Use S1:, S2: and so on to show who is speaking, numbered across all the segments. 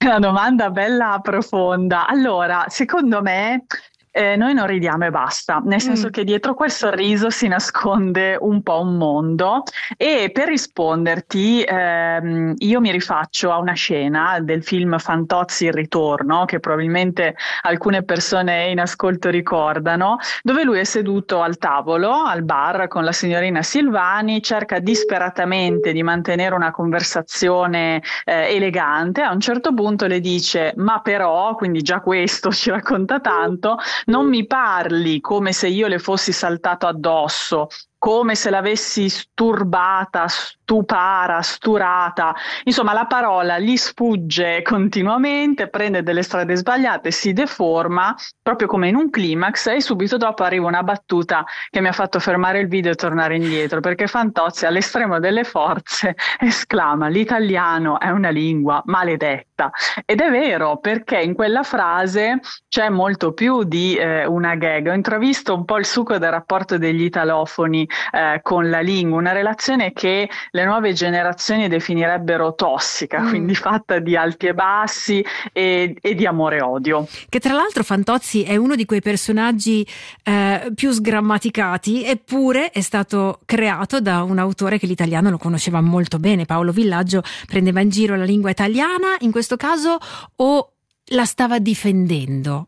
S1: Una domanda bella profonda. Allora, secondo me, noi non ridiamo e basta, nel senso
S2: Mm.
S1: che dietro quel sorriso si nasconde un po' un mondo e per risponderti, io mi rifaccio a una scena del film Fantozzi il ritorno, che probabilmente alcune persone in ascolto ricordano, dove lui è seduto al tavolo, al bar con la signorina Silvani, cerca disperatamente di mantenere una conversazione elegante. A un certo punto le dice: Ma però, quindi già questo ci racconta tanto, non mi parli come se io le fossi saltato addosso, come se l'avessi sturbata, stupara, sturata. Insomma, la parola gli sfugge continuamente, prende delle strade sbagliate, si deforma proprio come in un climax e subito dopo arriva una battuta che mi ha fatto fermare il video e tornare indietro, perché Fantozzi all'estremo delle forze esclama: l'italiano è una lingua maledetta. Ed è vero, perché in quella frase c'è molto più di una gag. Ho intravisto un po' il succo del rapporto degli italofoni con la lingua, una relazione che le nuove generazioni definirebbero tossica,
S2: Mm.
S1: quindi fatta di alti e bassi e di amore e odio.
S2: Che tra l'altro Fantozzi è uno di quei personaggi più sgrammaticati, eppure è stato creato da un autore che l'italiano lo conosceva molto bene. Paolo Villaggio prendeva in giro la lingua italiana in questo caso, o la stava difendendo?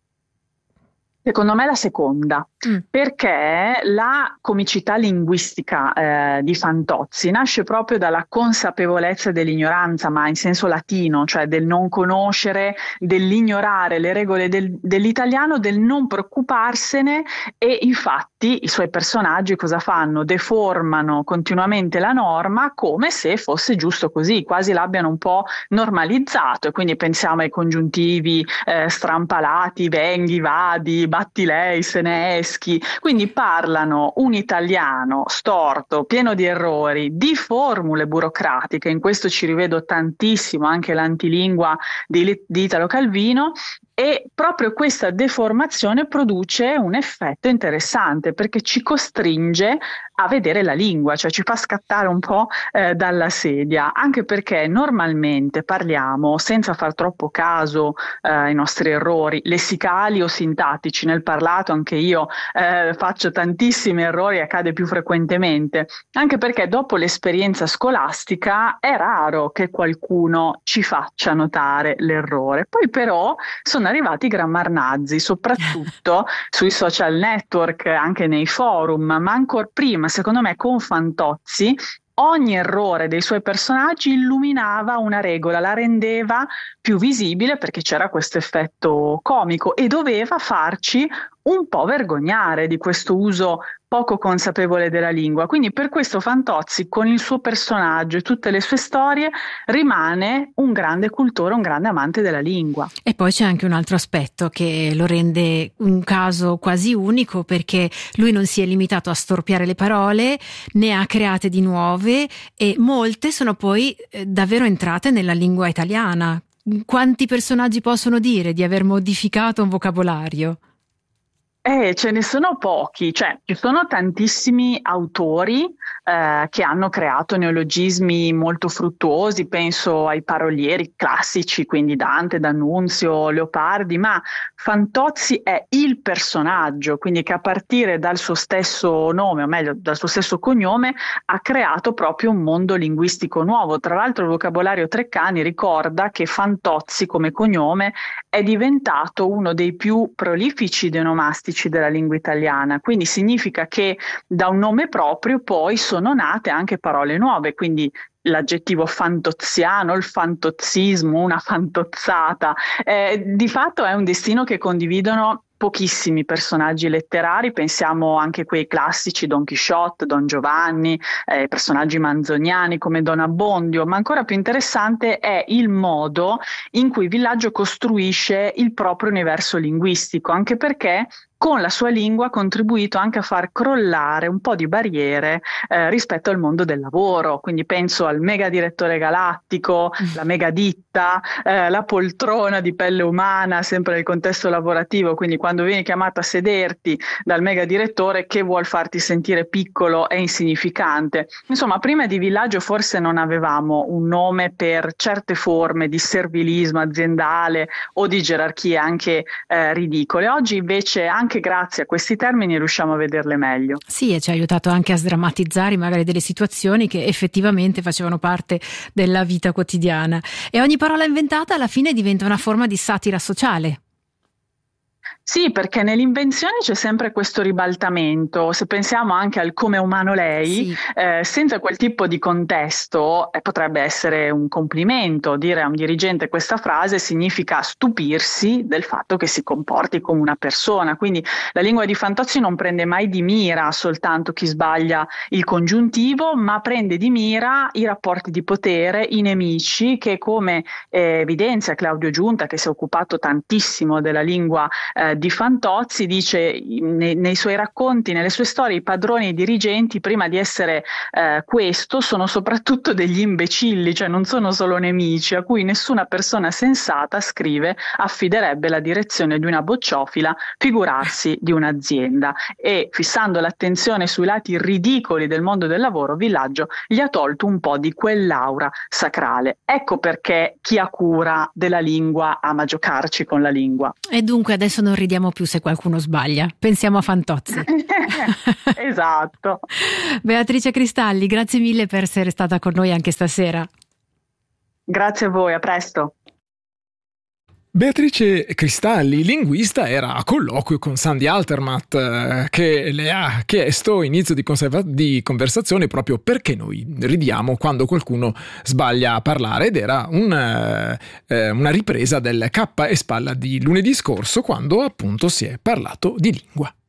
S1: Secondo me la seconda,
S2: Mm.
S1: perché la comicità linguistica di Fantozzi nasce proprio dalla consapevolezza dell'ignoranza, ma in senso latino, cioè del non conoscere, dell'ignorare le regole dell'italiano, del non preoccuparsene, e infatti i suoi personaggi cosa fanno? Deformano continuamente la norma come se fosse giusto così, quasi l'abbiano un po' normalizzato, e quindi pensiamo ai congiuntivi strampalati, venghi, vadi, batti lei, se ne eschi. Quindi parlano un italiano storto, pieno di errori, di formule burocratiche. In questo ci rivedo tantissimo anche l'antilingua di Italo Calvino. E proprio questa deformazione produce un effetto interessante perché ci costringe a vedere la lingua, cioè ci fa scattare un po' dalla sedia, anche perché normalmente parliamo senza far troppo caso ai nostri errori lessicali o sintattici. Nel parlato anche io faccio tantissimi errori, accade più frequentemente, anche perché dopo l'esperienza scolastica è raro che qualcuno ci faccia notare l'errore. Poi però sono arrivati i grammarnazzi, soprattutto sui social network, anche nei forum, ma ancora prima, secondo me, con Fantozzi. Ogni errore dei suoi personaggi illuminava una regola, la rendeva più visibile perché c'era questo effetto comico e doveva farci un po' vergognare di questo uso poco consapevole della lingua. Quindi per questo Fantozzi, con il suo personaggio e tutte le sue storie, rimane un grande cultore, un grande amante della lingua.
S2: E poi c'è anche un altro aspetto che lo rende un caso quasi unico, perché lui non si è limitato a storpiare le parole, ne ha create di nuove e molte sono poi davvero entrate nella lingua italiana. Quanti personaggi possono dire di aver modificato un vocabolario?
S1: Ce ne sono pochi, cioè ci sono tantissimi autori che hanno creato neologismi molto fruttuosi, penso ai parolieri classici, quindi Dante, D'Annunzio, Leopardi, ma Fantozzi è il personaggio, quindi che a partire dal suo stesso nome, o meglio dal suo stesso cognome, ha creato proprio un mondo linguistico nuovo. Tra l'altro il vocabolario Treccani ricorda che Fantozzi come cognome è diventato uno dei più prolifici deonomastici della lingua italiana, quindi significa che da un nome proprio poi sono nate anche parole nuove, quindi l'aggettivo fantoziano, il fantozzismo, una fantozzata. Di fatto è un destino che condividono pochissimi personaggi letterari, pensiamo anche a quei classici Don Chisciotte, Don Giovanni, personaggi manzoniani come Don Abbondio, ma ancora più interessante è il modo in cui Villaggio costruisce il proprio universo linguistico, anche perché con la sua lingua ha contribuito anche a far crollare un po' di barriere rispetto al mondo del lavoro. Quindi penso al mega direttore galattico, la mega ditta, la poltrona di pelle umana, sempre nel contesto lavorativo. Quindi quando vieni chiamato a sederti dal mega direttore che vuol farti sentire piccolo e insignificante. Insomma, prima di Villaggio forse non avevamo un nome per certe forme di servilismo aziendale o di gerarchie anche ridicole. Oggi invece, anche grazie a questi termini, riusciamo a vederle meglio.
S2: Sì, e ci ha aiutato anche a sdrammatizzare magari delle situazioni che effettivamente facevano parte della vita quotidiana. E ogni parola inventata alla fine diventa una forma di satira sociale.
S1: Sì, perché nell'invenzione c'è sempre questo ribaltamento. Se pensiamo anche al come umano lei,
S2: Sì.
S1: senza quel tipo di contesto potrebbe essere un complimento. Dire a un dirigente questa frase significa stupirsi del fatto che si comporti come una persona. Quindi la lingua di Fantozzi non prende mai di mira soltanto chi sbaglia il congiuntivo, ma prende di mira i rapporti di potere, i nemici, che come evidenzia Claudio Giunta, che si è occupato tantissimo della lingua di Fantozzi, dice nei suoi racconti, nelle sue storie, i padroni e i dirigenti prima di essere questo sono soprattutto degli imbecilli, cioè non sono solo nemici a cui nessuna persona sensata, scrive, affiderebbe la direzione di una bocciofila, figurarsi di un'azienda. E fissando l'attenzione sui lati ridicoli del mondo del lavoro, Villaggio gli ha tolto un po' di quell'aura sacrale. Ecco perché chi ha cura della lingua ama giocarci con la lingua.
S2: E dunque adesso non ridiamo più se qualcuno sbaglia, pensiamo a Fantozzi.
S1: Esatto.
S2: Beatrice Cristalli, grazie mille per essere stata con noi anche stasera.
S1: Grazie a voi, a presto.
S3: Beatrice Cristalli, linguista, era a colloquio con Sandy Altermatt, che le ha chiesto inizio di conversazione proprio perché noi ridiamo quando qualcuno sbaglia a parlare, ed era una ripresa del K e Spalla di lunedì scorso, quando appunto si è parlato di lingua.